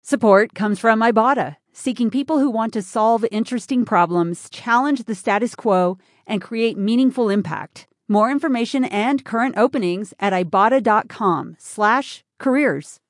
Support comes from Ibotta, seeking people who want to solve interesting problems, challenge the status quo, and create meaningful impact. More information and current openings at Ibotta.com/careers.